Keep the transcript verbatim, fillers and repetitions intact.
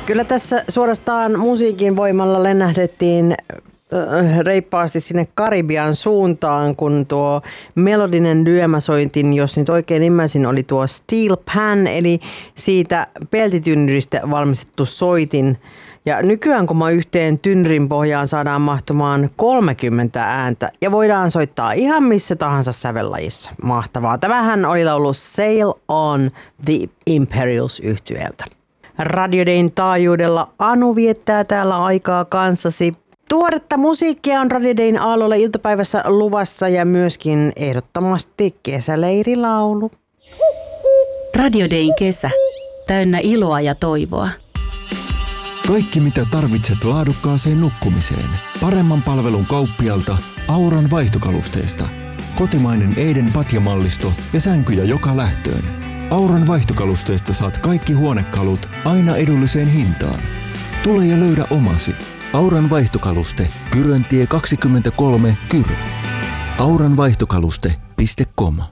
Kyllä tässä suorastaan musiikin voimalla lennähdettiin reippaasti sinne Karibian suuntaan, kun tuo melodinen lyömäsointin, jos nyt oikein ymmärsin, oli tuo steel pan, eli siitä peltitynnyristä valmistettu soitin. Ja nykyään kun mä yhteen tynnyrin pohjaan saadaan mahtumaan kolmekymmentä ääntä ja voidaan soittaa ihan missä tahansa sävellajissa. Mahtavaa. Tämähän oli laulu Sail on the Imperials -yhtyeeltä. Radio Dayn taajuudella Anu viettää täällä aikaa kanssasi. Tuoretta musiikkia on Radio Dayn aallolla iltapäivässä luvassa ja myöskin ehdottomasti kesäleirilaulu. Radio Dayn kesä. Täynnä iloa ja toivoa. Kaikki mitä tarvitset laadukkaaseen nukkumiseen. Paremman palvelun kauppialta Auran vaihtokalusteesta. Kotimainen Eiden patjamallisto ja sänkyjä joka lähtöön. Auran vaihtokalusteesta saat kaikki huonekalut aina edulliseen hintaan. Tule ja löydä omasi. Auran vaihtokaluste, Kyröntie kaksikymmentäkolme, Kyrö. auranvaihtokaluste piste com